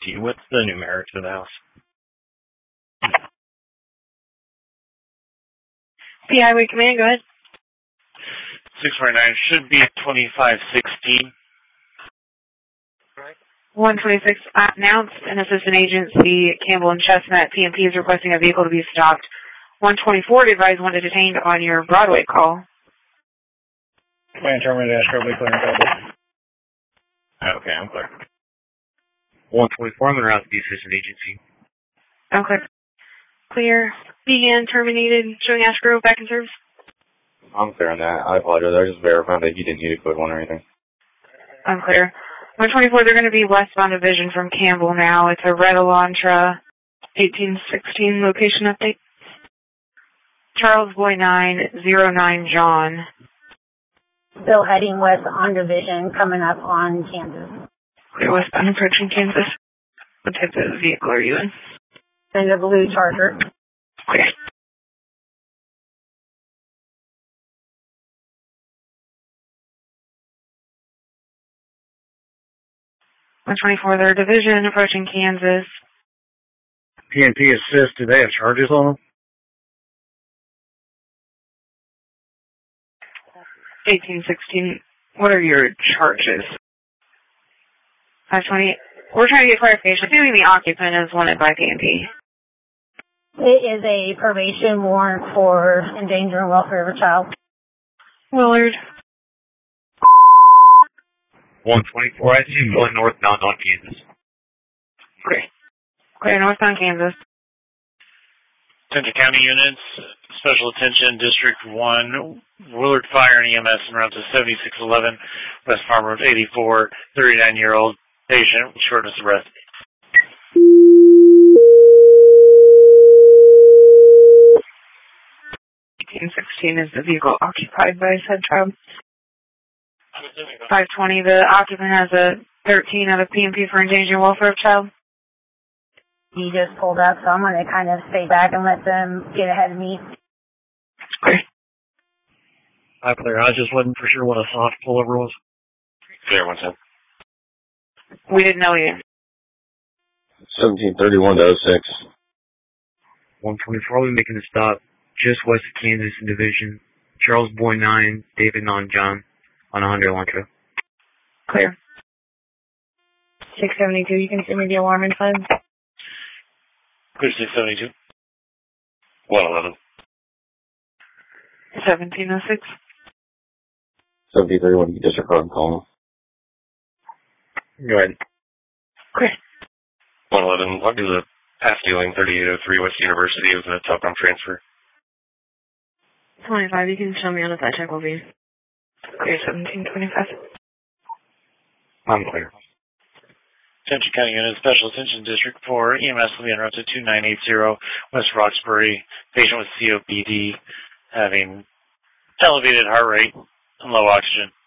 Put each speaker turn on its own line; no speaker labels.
agency. What's the numerics of the house?
P Highway Command, go ahead.
649 should be 2516.
126 announced an assistant agency, Campbell and Chestnut. PMP is requesting a vehicle to be stopped. 124 advised one detained on your Broadway call.
Command terminated, Ashgrove, clear and available.
Okay, I'm clear. 124, I'm going to route to the assistant agency.
Okay. Clear. Began terminated, showing Ash Grove back in service.
I'm clear on that. I apologize. I just verified that you didn't need a code one or anything.
I'm clear. 124, they're going to be westbound division from Campbell now. It's a red Elantra 1816 location update. Charles Boy 909 John.
Still heading west on division, coming up on Kansas.
Clear westbound approaching Kansas. What type of vehicle are you in?
And a blue Charger.
Clear. .124, their division approaching Kansas.
PNP assist, do they have charges on them?
1816, what are your charges? 520, we're trying to get clarification. Assuming the occupant is wanted by PNP.
It is a probation warrant for endangering welfare of a child.
Willard.
124, I see going northbound on Kansas.
Great. Clear northbound Kansas.
Central County units, special attention, District 1, Willard Fire and EMS en route to 7611, West Farm Road 84, 39-year-old patient with shortness of breath.
.16 is the vehicle occupied by said child. 520, the occupant has a 13 out of PMP for endangering welfare of child.
He just pulled up, so I'm going to kind of stay back and let them get ahead of me.
Clear.
I'm clear. I just wasn't for sure what a soft pullover was.
Clear, 110.
We didn't know you.
1731 to 06.
124, we'll be making a stop just west of Kansas in division. Charles Boy 9, David Non John on 100 Elantra.
Clear. 672, you can see me the alarm inside.
Clear 672.
111.
1706.
1731, you district code, I'm calling.
Go ahead.
Clear.
111, what is the pass dealing 3803 West University? It was a telecom transfer.
25, you can show me on a side check over you. Clear 1725.
I'm clear.
Central County unit, special attention, District 4, EMS will be en route to 2980, West Roxbury, patient with COPD, having elevated heart rate and low oxygen.